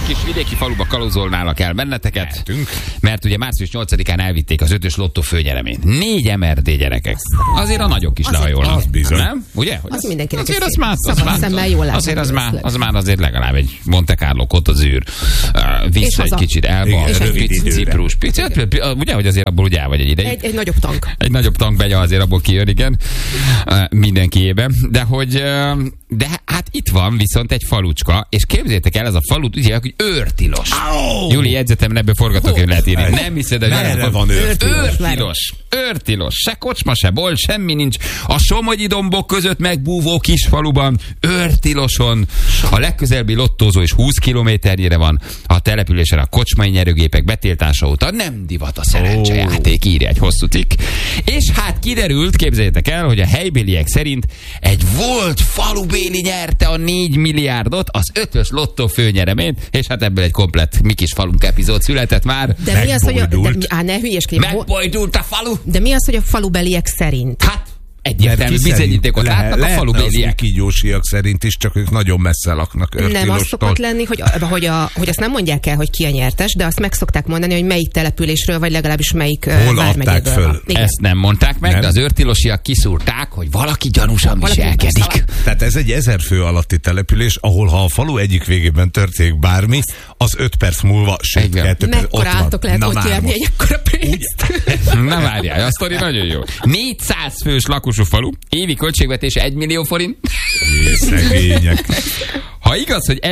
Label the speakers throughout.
Speaker 1: kis vidéki faluba kalózolnálak el benneteket, mert ugye március 8-án elvitték az 5-ös lottó főnyereményt. 4 MRD gyerekek. Azért a nagyok is lehajolnak.
Speaker 2: Az bizony.
Speaker 1: Nem? Ugye?
Speaker 3: Az mindenkinek
Speaker 1: azért az már azért legalább egy Monte Carlo Côte d'Azur. Vissza egy kicsit elba. Ciprus. Ugye, hogy azért abból ugye el vagy egy ideig.
Speaker 3: Egy nagyobb tank.
Speaker 1: Egy nagyobb tankbegya azért abból kijön, igen. Mindenkiében. De hát itt van viszont egy falucska, és képzeljétek el, ez a falu, ugye, hogy őrtilos. Júli, jegyzetemre ebből forgatókönyv lehet írni. Nem hiszed, hogy
Speaker 2: merre van őrtilos?
Speaker 1: Őrtilos. Se kocsma, se bolt, semmi nincs. A somogyi dombok között megbúvó kis faluban, őrtiloson. A legközelebbi lottózó is 20 kilométernyire van. A településen a kocsmai nyerőgépek betiltása óta nem divat a szerencsejáték, írja egy hosszú cikk. És hát kiderült, képzeljétek el, hogy a helybéliek szerint egy volt falubéli nyerte a 4 milliárdot, az 5-ös lottó főnyereményt, és hát ebből egy komplett mi kis falunk epizód született már.
Speaker 3: De mi az, hogy ne hülyeskedj.
Speaker 1: Megbojdult a falu.
Speaker 3: De mi az, hogy a falubeliek szerint?
Speaker 1: Hát egyértelmű bizonyítékot látnak a falubéliek.
Speaker 2: Kígyósiak szerint is, csak ők nagyon messze laknak őrtilostól.
Speaker 3: Nem, az szokott lenni, hogy azt nem mondják el, hogy ki a nyertes, de azt meg szokták mondani, hogy melyik településről, vagy legalábbis melyik vármegyéből van.
Speaker 1: Ezt nem mondták meg, de az őrtilosiak kiszúrták, hogy valaki gyanúsan viselkedik.
Speaker 2: Tehát ez egy 1000 fő alatti település, ahol ha a falu egyik végében történik bármi, az 5 perc múlva, sőt, 2 perc ott van.
Speaker 3: Lehet ott nyerni egy ekkora pénzt.
Speaker 1: Na várjál, a sztori nagyon jó. 400 fős lakosú falu, évi költségvetése 1 millió forint.
Speaker 2: Szegények.
Speaker 1: Ha igaz, hogy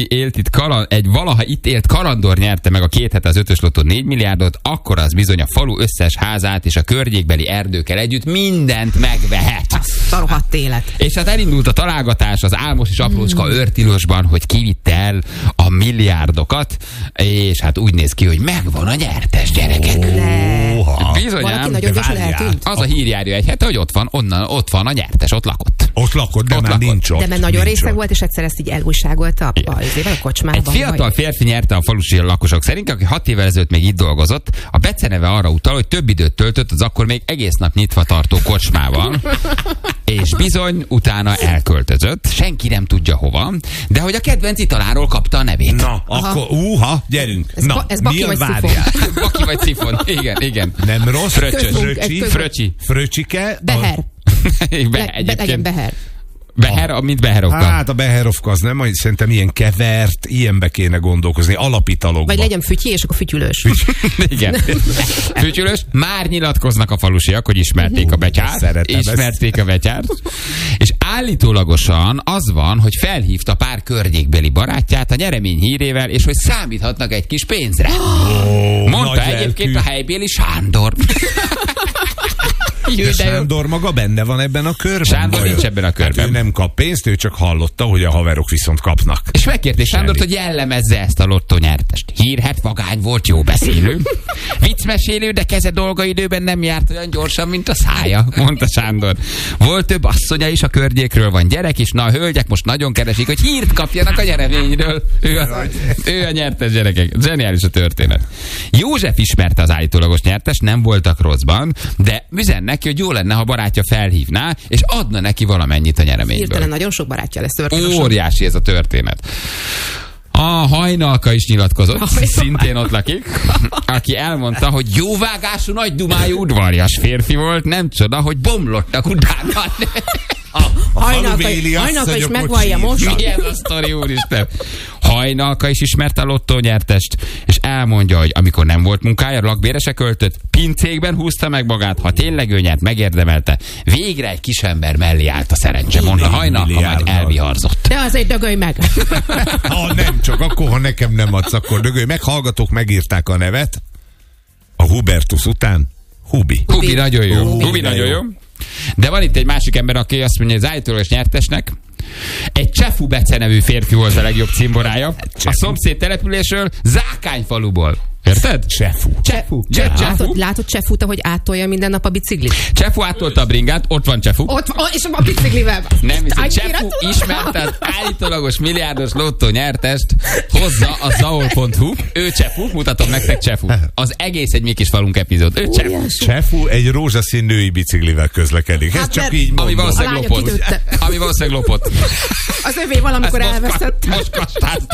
Speaker 1: egy valaha itt élt kalandor nyerte meg a 2 hete az 5-ös lottó 4 milliárdot, akkor az bizony a falu összes házát és a környékbeli erdőkkel együtt mindent megvehet.
Speaker 3: A rohadt élet.
Speaker 1: És hát elindult a találgatás az álmos és aprócska őrtilosban, hogy kivitte el a milliárdokat, és hát úgy néz ki, hogy megvan a nyertes, gyerekek.
Speaker 3: Valaki nagyon gyorsan eltűnt.
Speaker 1: Az a hír járja egy hete, hogy ott van a nyertes, ott lakott.
Speaker 2: Ott lakott, de
Speaker 1: ott
Speaker 2: már
Speaker 1: lakott.
Speaker 2: nincs ott.
Speaker 3: De mert nagyon részeg volt, és egyszer ezt így elújságolta a kocsmában.
Speaker 1: Egy fiatal férfi nyerte a falusi lakosok szerint, aki 6 évvel ezelőtt még itt dolgozott. A beceneve arra utal, hogy több időt töltött az akkor még egész nap nyitva tartó kocsmában. És bizony utána elköltözött. Senki nem tudja hova, de hogy a kedvenc italáról kapta a nevét.
Speaker 2: Na, akkor gyerünk.
Speaker 3: Ez Baki vagy Szifon.
Speaker 1: Baki vagy Szifon. Igen.
Speaker 2: Nem rossz.
Speaker 1: Fröcsi.
Speaker 2: Fröcsike.
Speaker 3: Beher. Legyen Beher.
Speaker 1: Beher, mint Beherovka.
Speaker 2: Hát a Beherovka az nem, szerintem ilyen kevert, ilyenbe kéne gondolkozni, alapitalokba.
Speaker 3: Vagy legyen fütyi, és akkor fütyülős.
Speaker 1: Igen. Fütyülős. Már nyilatkoznak a falusiak, hogy ismerték a betyárt. Ismerték a betyárt. És állítólagosan az van, hogy felhívta pár környékbeli barátját a nyeremény hírével, és hogy számíthatnak egy kis pénzre. Mondta egyébként a helybéli Sándor.
Speaker 2: De Sándor maga benne van ebben a körben.
Speaker 1: Sándor nincs ebben a körben.
Speaker 2: Hát ő nem kap pénzt, ő csak hallotta, hogy a haverok viszont kapnak.
Speaker 1: És megkérték Sándort, hogy jellemezze ezt a lottonyertest. Hírhet, vagány volt, jó beszélő. Viccmesélő, de keze dolgaidőben nem járt olyan gyorsan, mint a szája, mondta Sándor. Volt több asszonya is a környékről, van gyerek is, na a hölgyek most nagyon keresik, hogy hírt kapjanak a nyereményről. Ő a nyertes, gyerekek. Zseniális a történet. József ismerte az állítólagos nyertest, nem voltak rosszban, de üzennek neki, hogy jó lenne, ha barátja felhívná, és adna neki valamennyit a nyereményből.
Speaker 3: Hirtelen nagyon sok barátja lesz történetesen.
Speaker 1: Óriási ez a történet. A Hajnalka is nyilatkozott, szintén ott lakik, aki elmondta, hogy jóvágású, nagy dumájú udvarjas férfi volt, nem csoda, hogy bomlottak utána.
Speaker 2: A
Speaker 3: Hajnalka is megvallja most.
Speaker 1: Milyen a sztori, úristen. Hajnalka is ismerte a lottónyertest, és elmondja, hogy amikor nem volt munkája, lakbérese költött, pincékben húzta meg magát, ha tényleg ő nyert, megérdemelte. Végre egy kisember mellé állt a szerencse, mondta Hajnalka, majd elviharzott.
Speaker 3: De azért dögölj meg!
Speaker 2: Ha nem, csak akkor, ha nekem nem adsz, akkor dögölj meg. Hallgatók megírták a nevet. A Hubertus után Hubi.
Speaker 1: Hubi nagyon jó. Hubi nagyon jó. De van itt egy másik ember, aki azt mondja, hogy az állítólagos nyertesnek egy Csefu Bece nevű férfi volt a legjobb cimborája. A szomszéd településről, Zákányfaluból. Érted? Csefu.
Speaker 3: Látod Csefut, ahogy áttolja minden nap a biciklit?
Speaker 1: Csefu áttolta a bringát, ott van Csefu.
Speaker 3: És a biciklivel.
Speaker 1: Nem hiszem, Csefu ismerte az állítólagos milliárdos lottó nyertest, hozza a zaol.hu. Ő Csefu, mutatom nektek Csefu. Az egész egy mi kis falunk epizód. Ő Csefu.
Speaker 2: Csefu egy rózsaszín női biciklivel közlekedik. Ez csak így mondom.
Speaker 1: Ami valószínűleg lopott.
Speaker 3: Az övé valamikor elveszett.
Speaker 1: Most kastázta.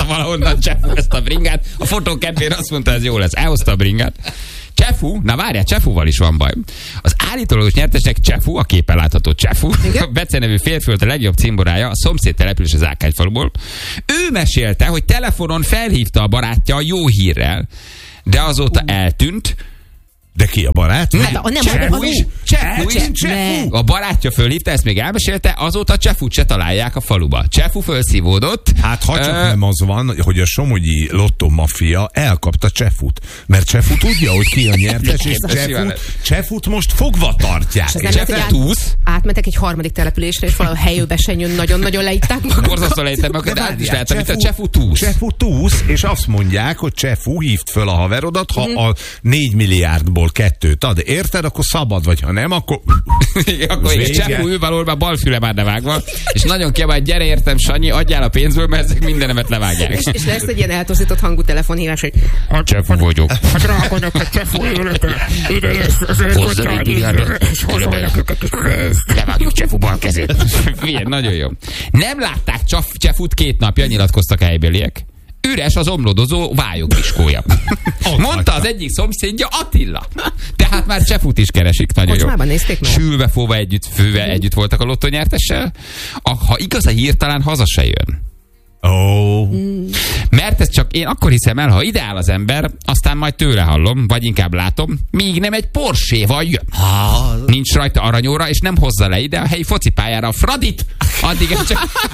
Speaker 1: hozta valahonnan Csefu ezt a bringát. A fotó kedvére azt mondta, ez jó lesz. Elhozta a bringát. Csefu, na várjál, Csefuval is van baj. Az állítólagos nyertesnek Csefu, a képen látható Csefu, a Bece nevű férfi volt a legjobb cimborája, a szomszéd település az Ákályfaluból. Ő mesélte, hogy telefonon felhívta a barátja a jó hírrel, de azóta eltűnt.
Speaker 2: De ki a barát?
Speaker 1: Csefu is. A barátja fölhívta, ezt még elmesélte, azóta Csefut se találják a faluba. Csefu felszívódott.
Speaker 2: Hát ha csak nem az van, hogy a somogyi lottó maffia elkapta Csefut. Mert Csefu tudja, hogy ki a nyertes, és Csefut most fogva tartják.
Speaker 3: Átmentek egy harmadik településre, és valahol helyőbesenyőn nagyon-nagyon leitták magukat.
Speaker 1: Borzasztó leitták magukat, de át is lehettem, mint a Csefu túsz.
Speaker 2: Csefu túsz, és azt mondják, hogy Csefu hívt föl a haverodat, ha a 4 milliárdból 2 ad, érted? Akkor szabad vagy, ha nem, akkor...
Speaker 1: akkor és Csefu ül valóban balfüle már nevágva, és nagyon kiabál, gyere értem, Sanyi, adjál a pénzből, mert ezek mindenemet levágják.
Speaker 3: És lesz egy ilyen eltorzított hangú telefonhívás, hogy
Speaker 1: Csefu vagyok.
Speaker 4: A drágonak a Csefu élete, ide lesz az
Speaker 1: hozzá 4 milliárdot, és levágjuk Csefu bal kezét. Figyelj, nagyon jó. Nem látták Csefut 2 napja, nyilatkoztak a helybéliek. Üres az omlodozó vályogviskója. Mondta az egyik szomszédja, Attila. Tehát már Csefut is keresik. Nagyon jó.
Speaker 3: Nézték meg?
Speaker 1: Sülve, fóva együtt voltak a lottonyertessel. Ha igaz a hír, talán haza se jön. Mert ezt csak én akkor hiszem el, ha ideál az ember, aztán majd tőle hallom, vagy inkább látom, míg nem egy Porsche-val jön. Nincs rajta aranyóra, és nem hozza le ide a helyi focipályára a Fradit. Addig ez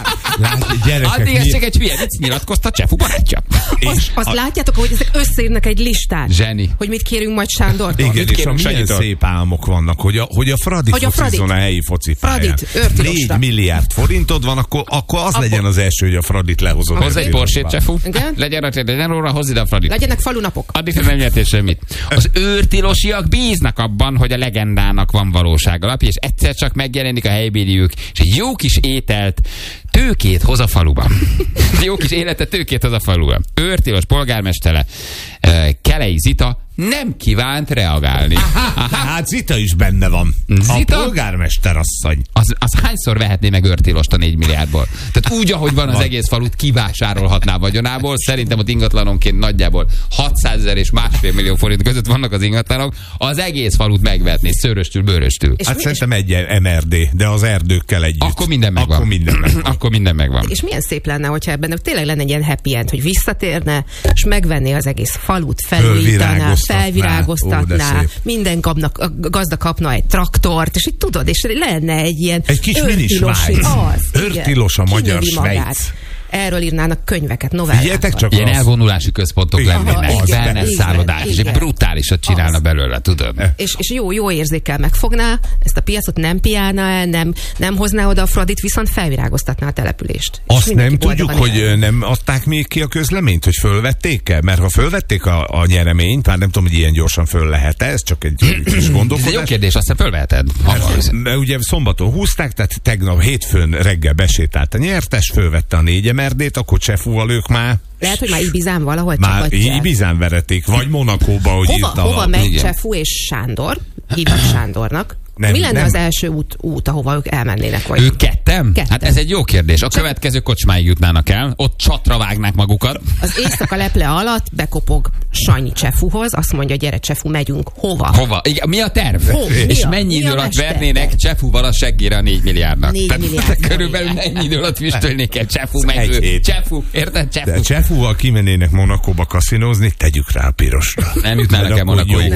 Speaker 1: csak egy hülye vicc, nyilatkozta Csefu barátja.
Speaker 3: Azt látjátok, hogy ezek összeírnak egy listát.
Speaker 1: Zseni.
Speaker 3: Hogy mit kérünk majd Sándortól.
Speaker 2: Igen, és milyen szép álmok vannak, hogy a Fradit focizzon a helyi focipályán. 4 milliárd forintod van, akkor az legyen az első, hogy a Fradit lehozod.
Speaker 1: Hozz egy Porsét, Csefu. Legyen róla, hozz ide a Fradit.
Speaker 3: Legyenek falunapok.
Speaker 1: Addig nem nyertél semmit. Az őrtilosiak bíznak abban, hogy a legendának van valóság alapja, és egyszer csak megjelenik a helybéliük, és egy jó kis ételt, tőkét hoz a faluban. Jó kis életet, tőkét hoz a faluban. Őrtilos polgármestere, Kelei Zita nem kívánt reagálni.
Speaker 2: Hát Zita is benne van. Zita? A polgármester asszony.
Speaker 1: Az hányszor vehetné meg Őrtilost a 4 milliárdból? Tehát úgy, ahogy van az egész falut, kivásárolhatná vagyonából. Szerintem ott ingatlanonként nagyjából 600 000 és 1,5 millió forint között vannak az ingatlanok. Az egész falut megvetné, szőröstül, bőröstül.
Speaker 2: Hát szerintem egy MRD, de az erdőkkel együtt.
Speaker 1: Akkor minden megvan. Akkor minden megvan.
Speaker 3: És milyen szép lenne, hogyha ebben tényleg lenne egy ilyen happy end, hogy visszatérne, és megvenné az egész falut, felújítaná, felvirágoztatná, minden gazda kapna egy traktort, és így tudod, és lenne egy ilyen
Speaker 2: egy kis mini Svájc. Őrtilos a magyar Svájc.
Speaker 3: Erről írnának könyveket, novellákat.
Speaker 1: Ilyen elvonulási központok lennének, wellness szállodák, és egy brutálisat csinálna belőle, tudod.
Speaker 3: És jó érzékkel megfogná, ezt a piacot nem piálná el, nem hozná oda a Fradit, viszont felvirágoztatná a települést.
Speaker 2: Azt nem tudjuk, hogy nem adták még ki a közleményt, hogy fölvették-e? Mert ha fölvették a nyereményt, már nem tudom, hogy ilyen gyorsan föl lehet-e, ez csak egy kis gondolkodás.
Speaker 1: Ez egy jó kérdés, azt fölveheted.
Speaker 2: Mert ugye szombaton húzták, tehát tegnap hétfőn reggel besétált a nyertes, fölvette a 4 MRD-t, akkor Csefúval ők már...
Speaker 3: Lehet, hogy már Ibizán valahol
Speaker 2: már Ibizán veretik, vagy Monakóba, hogy írta.
Speaker 3: Hova megy Csefu és Sándor? Hívnak Sándornak. Mi lenne az első út, ahova ők elmennének? Vagy?
Speaker 1: Ők ketten? Hát ez egy jó kérdés. A következő kocsmáig jutnának el, ott csatra vágnák magukat.
Speaker 3: Az éjszaka leple alatt bekopog Sanyi Csefuhoz, azt mondja, gyere Csefu, megyünk. Hova?
Speaker 1: Igen, mi a terv? És mennyi idő alatt vernének Csefuval a seggére a 4 milliárdnak?
Speaker 3: 4 milliárd.
Speaker 1: Körülbelül ennyi idő alatt füstölnék el Csefu, meg ő. Csefu, érted? Csefu.
Speaker 2: De Csefuval kimennének Monakóba kaszinózni, tegyük rá a pirosra.
Speaker 1: Nem jutnának el Monakóig.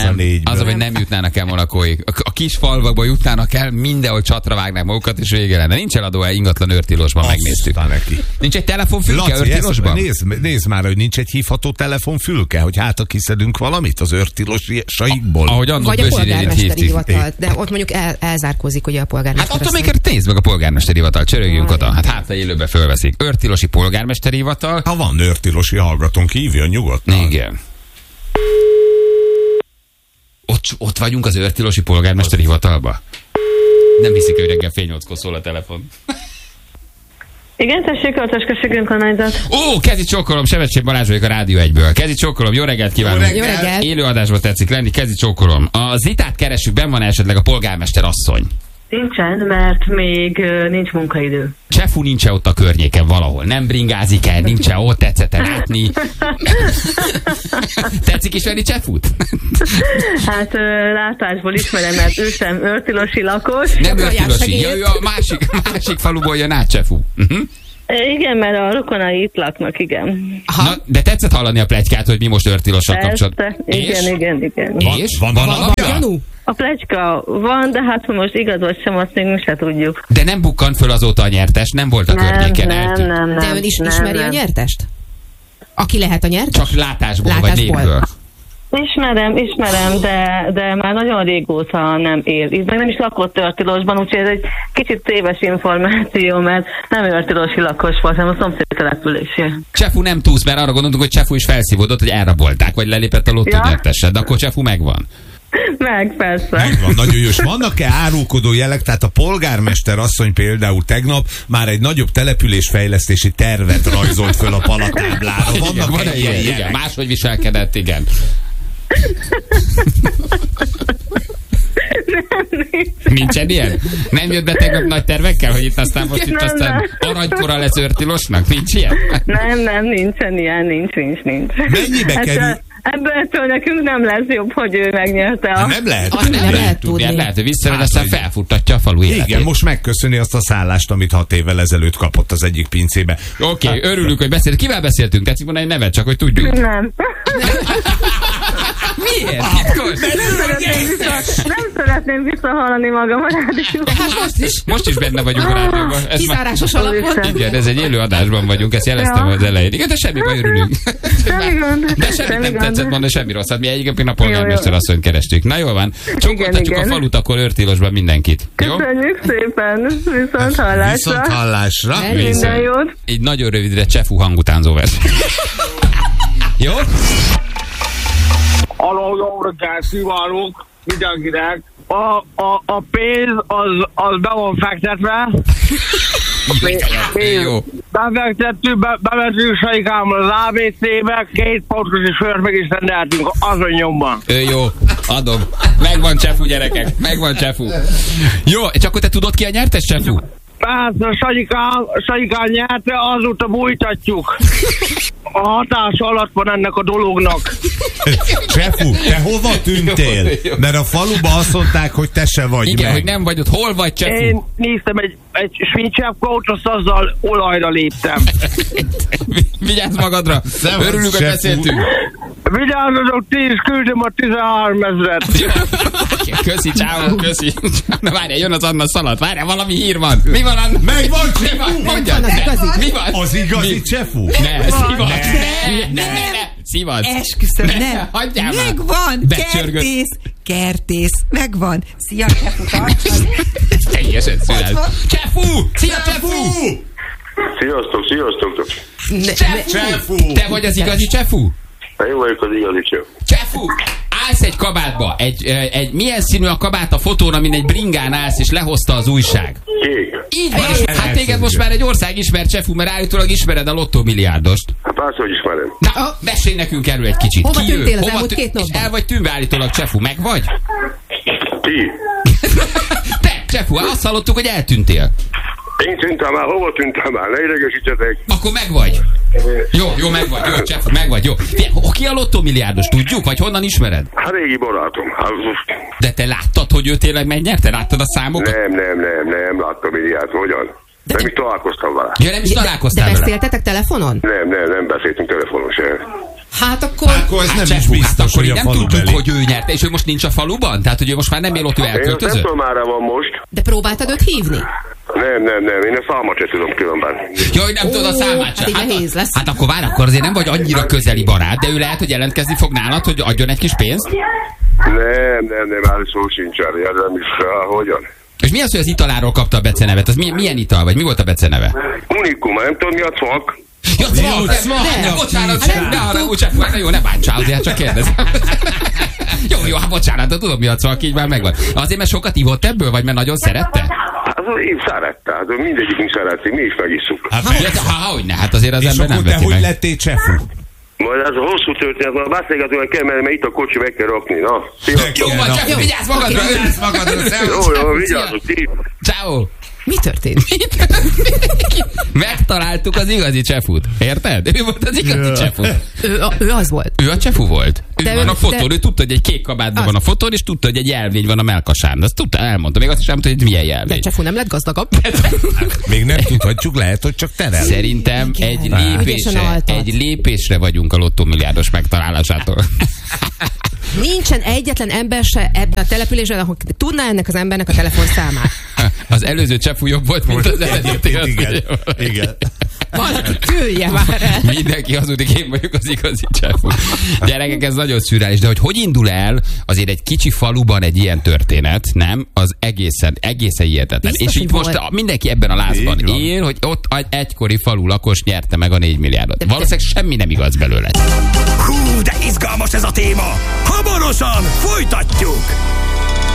Speaker 2: Az,
Speaker 1: hogy nem jutnának el Monakóig. A kis falvakba jutnának el, mindenhol csatra vágnák magukat, és vége lenne. Nincs eladó ingatlan Őrtilosban, megnéztük.
Speaker 2: Neki.
Speaker 1: Nincs egy telefonfülke Őrtilosban?
Speaker 2: Nézd már, hogy nincs egy hívható telefonfülke, hogy hát kiszedünk valamit az őrtilosaikból.
Speaker 3: Ahogy annól vagy a polgármesteri hivatal, de ott mondjuk elzárkózik ugye a polgármester.
Speaker 1: Hát attól még nézd meg a polgármesteri hivatal, csörögjünk oda. Hát élőbe fölveszik. Őrtilosi polgármesteri hivatal.
Speaker 2: Ha van őrtilosi hallgatónk, hívjon nyugodtan.
Speaker 1: Igen. Ott vagyunk az őrtilosi polgármesteri hivatalba. Nem hiszik, hogy reggel fél 8-kor szól a telefon.
Speaker 5: Igen, tessék, Altaskasság önkormányzat.
Speaker 1: Kezi csókolom, Sevetség Balázs vagyok a Rádió 1-ből. Kezi csókolom, jó reggelt kívánok.
Speaker 3: Jó reggelt.
Speaker 1: Élő adásban tetszik lenni, Kezi csókolom. A Zitát keresünk, benn van esetleg a polgármester asszony?
Speaker 5: Nincsen, mert még nincs munkaidő.
Speaker 1: Csefu nincs ott a környéken valahol. Nem bringázik el, nincs ott, tetszett látni. Tetszik ismerni Csefut?
Speaker 5: Hát látásból ismerem, mert ő sem Örtilosi lakos.
Speaker 1: Nem Örtilosi, ő a másik faluból jön át Csefu.
Speaker 5: Igen, mert a rokonai itt laknak, igen.
Speaker 1: Na, de tetszett hallani a pletykát, hogy mi most Örtilossal kapcsolatban.
Speaker 5: Igen.
Speaker 1: És? Van alapja?
Speaker 5: A pletyka van, de hát most igaz vagy sem, azt még mi se tudjuk.
Speaker 1: De nem bukkant föl azóta a nyertes, nem volt a környéken.
Speaker 5: Nem.
Speaker 3: De ön is ismeri a nyertest? Aki lehet a nyertes?
Speaker 1: Csak látásból. Vagy névből.
Speaker 5: Ismerem, de már nagyon régóta nem él. Így meg nem is lakott Örtilosban, úgyhogy ez egy kicsit téves információ, mert nem Örtilosi lakos volt, hanem a szomszéd településé.
Speaker 1: Csefu nem túsz, mert arra gondoltunk, hogy Csefu is felszívódott, hogy elrabolták, vagy lelépett a lottó nyertesed, de akkor Csefu megvan.
Speaker 5: Meg, persze.
Speaker 2: Megvan, nagyon jó. És vannak-e árulkodó jelek? Tehát a polgármester asszony például tegnap már egy nagyobb településfejlesztési tervet rajzolt föl a palatáblára. Vannak ilyen jelek?
Speaker 1: Igen, máshogy viselkedett, igen. Nincsen ilyen? Nem jött be tegnap nagy tervekkel, hogy itt aztán most itt aztán aranykora lesz Örtilosnak? Nincs ilyen?
Speaker 5: Nem, nincsen ilyen, nincs.
Speaker 2: Mennyibe kerül?
Speaker 5: Ebből nekünk nem lesz jobb, hogy ő megnyerte a...
Speaker 2: Nem lehet.
Speaker 3: Azt nem lehet tudni.
Speaker 1: Lehet, hogy visszamegy, aztán felfuttatja a falu életét.
Speaker 2: Igen, most megköszöni azt a szállást, amit 6 évvel ezelőtt kapott az egyik pincébe.
Speaker 1: Oké, örülünk, hogy beszélt. Kivel beszéltünk? Tetszik mondani egy nevet, csak hogy tudjuk.
Speaker 5: Nem.
Speaker 1: Miért? Titkos?
Speaker 5: Nem szeretném visszahallani magam a rádióban.
Speaker 1: Most is benne vagyunk a rádióban.
Speaker 3: Kizárásos alapon.
Speaker 1: Igen, ez egy élő adásban vagyunk, ezt jeleztem az elején. Igen, de semmi baj, örülünk. De semmit nem tetszett mondani, semmi rosszat. Mi egyébként a polgármester asszonyt kerestük. Na jól van. Csonkoltatjuk a falut, akkor Örtilosban mindenkit. Jó?
Speaker 5: Köszönjük szépen. Viszont hallásra. Minden jót.
Speaker 1: Egy nagyon rövidre Csefu hangutánzó vers. Jó?
Speaker 6: Aló, jó reggelt kívánok mindenkinek. A pénz az be van fektetve.
Speaker 1: Jó.
Speaker 6: Befektettük, bementünk Saikámmal az ABC-be, 2 pontos és sört meg is rendeltünk azon nyomban.
Speaker 1: Jó, adom. Megvan Csefu, gyerekek. Megvan Csefu. Jó, és akkor te tudod ki a nyertes, Csefu?
Speaker 6: Hát a Saikán nyerte, azóta bújtatjuk. A hatás alatt van ennek a dolognak.
Speaker 2: Csefu, te hova tűntél? Mert a faluba azt mondták, hogy te se vagy.
Speaker 1: Igen,
Speaker 2: meg.
Speaker 1: hogy nem vagy ott. Hol vagy, Csefu?
Speaker 6: Én néztem egy svincsepkót, azt azzal olajra léptem.
Speaker 1: Vigyázz magadra. Örülünk, hogy beszéltünk.
Speaker 6: Vigyázzatok, 10, küldöm a 13 000-et.
Speaker 1: Köszi, ciao, köszi. Na várjál, jön az Anna szalat. Várjál, valami hír van. Mi van, Anna?
Speaker 2: Megvan, Csefu!
Speaker 1: Mondjad, mi van?
Speaker 2: Az igazi Csefu?
Speaker 1: Ne, szivacs. Ne. Szivacs.
Speaker 7: Esküszöm, nem.
Speaker 1: Hagyjál már.
Speaker 7: Megvan, kertész, megvan. Szia, Csefu, tartsad.
Speaker 1: Teljesen szület. Csefu! Szia, Csefu!
Speaker 8: Sziasztok.
Speaker 1: Csefu! Te vagy az igazi Csefu?
Speaker 8: Én vagyok az igazi Csefu.
Speaker 1: Csefu! Állsz egy kabátba. Milyen színű a kabát a fotón, amin egy bringán állsz, és lehozta az újság?
Speaker 8: Kék.
Speaker 1: Így van, és hát téged most már egy ország ismer, Csefu, mert állítólag ismered a lottómilliárdost.
Speaker 8: Hát persze, hogy ismerem.
Speaker 1: Na, mesélj nekünk erről egy kicsit.
Speaker 3: Hova tűntél az elmúlt 2 napban?
Speaker 1: El vagy tűnve állítólag, Csefu, meg vagy?
Speaker 8: Ti?
Speaker 1: Te, Csefu, azt hallottuk, hogy eltűntél.
Speaker 8: Én tűntem el, hova tűntem el? Ne idegesítsetek.
Speaker 1: Akkor megvagy. Jó, megvagy. Jó, Csefu, megvagy. Jó. Ki a lottómilliárdos? Tudjuk? Vagy honnan ismered?
Speaker 8: Hát régi barátom.
Speaker 1: De te láttad, hogy ő tényleg megnyerte? Láttad a számokat?
Speaker 8: Nem láttam ilyet. Hogyan? Nem is találkoztam vele.
Speaker 1: Ja, nem is találkoztál
Speaker 3: vele.
Speaker 1: De
Speaker 3: beszéltetek telefonon?
Speaker 8: Nem beszéltünk telefonon sem.
Speaker 3: Hát akkor
Speaker 2: ez nem
Speaker 1: Csefu,
Speaker 2: is biztos,
Speaker 1: akkor
Speaker 2: hogy a
Speaker 1: nem
Speaker 2: falu
Speaker 1: tudjuk,
Speaker 2: belé.
Speaker 1: hogy ő nyerte, és ő most nincs a faluban? Tehát, hogy ő most már nem él ott, ő
Speaker 8: Én nem
Speaker 1: elköltözött?
Speaker 8: tudom, mára van most.
Speaker 3: De próbáltad őt hívni?
Speaker 8: Nem. Én a számot sem tudom különben.
Speaker 1: Jaj, nem tudod a számát sem.
Speaker 3: hát így nehéz lesz.
Speaker 1: Hát akkor várj, akkor azért nem vagy annyira közeli barát, de ő lehet, hogy jelentkezni fog nálad, hogy adjon egy kis pénzt?
Speaker 8: Nem, már szó sincs erre, nem is. Hogyan?
Speaker 1: És mi az, hogy az italáról kapta a becenevet? Az milyen ital, vagy mi volt a beceneve?
Speaker 8: Unikum, nem tudom mi a cvak.
Speaker 1: Ja, bocsánat, ne arra úgy sem, jó, ne bántsál, azért csak kérdezem. Jó, hát bocsánat, de tudom mi a cvak, így már megvan. Azért, mert sokat ivott ebből, vagy mert nagyon szerette?
Speaker 8: Hát én szerette, hát mindegyikünk szereti, mi is megisszuk.
Speaker 1: Hogyne, hát azért az
Speaker 2: És
Speaker 1: ember nem
Speaker 2: akkor te
Speaker 1: veti
Speaker 2: hogy
Speaker 1: meg.
Speaker 2: lettél Csefu?
Speaker 8: Majd ez a hosszú történet, majd beszélgetően kell, mert itt a kocsi meg kell rakni, na.
Speaker 1: Jó, van, csak vigyázz magadra,
Speaker 8: Jó, vigyázzuk, ti.
Speaker 1: Ciao.
Speaker 3: Mi történt?
Speaker 1: Megtaláltuk az igazi Csefut. Érted? Ő volt az igazi Csefu.
Speaker 3: Ő az volt.
Speaker 1: Ő a Csefu volt. Ő van a fotón, ő tudta, hogy egy kék kabátban van a fotón, és tudta, hogy egy jelvény van a melkasán. Azt tudta, elmondta. Még azt sem tudta, hogy milyen jelvény.
Speaker 3: De Csefu nem lett gazdagabb.
Speaker 2: Még nem tudhatjuk, lehet, hogy csak terel.
Speaker 1: Szerintem egy lépésre vagyunk a lottómilliárdos megtalálásától.
Speaker 3: Nincsen egyetlen ember se ebben a településen, ahol tudná ennek az embernek a telefonszámát.
Speaker 1: Az előző Csefu jobb volt, mint az eredeti.
Speaker 2: Igen.
Speaker 3: Valaki küldje már el.
Speaker 1: Mindenki hazudik, én vagyok az igazi Csefu. Gyerekek, ez nagyon szürreális, de hogy indul el azért egy kicsi faluban egy ilyen történet, nem? Az egészen hihetetlen.
Speaker 3: Biztos,
Speaker 1: és így most mindenki ebben a lázban él, hogy ott egy egykori falu lakos nyerte meg a 4 milliárdot. Valószínűleg semmi nem igaz belőle.
Speaker 9: Hú, de izgalmas ez a téma! Hamarosan folytatjuk!